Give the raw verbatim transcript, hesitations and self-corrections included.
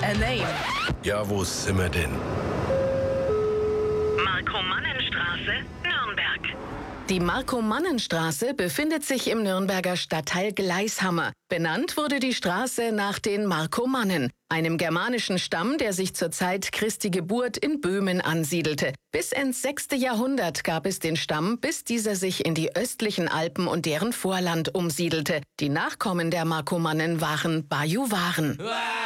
A name. Ja, wo sind wir denn? Marco-Mannen-Straße, Nürnberg. Die Marco-Mannen-Straße befindet sich im Nürnberger Stadtteil Gleishammer. Benannt wurde die Straße nach den Markomannen, einem germanischen Stamm, der sich zur Zeit Christi Geburt in Böhmen ansiedelte. Bis ins sechste Jahrhundert gab es den Stamm, bis dieser sich in die östlichen Alpen und deren Vorland umsiedelte. Die Nachkommen der Markomannen waren Bajuwaren.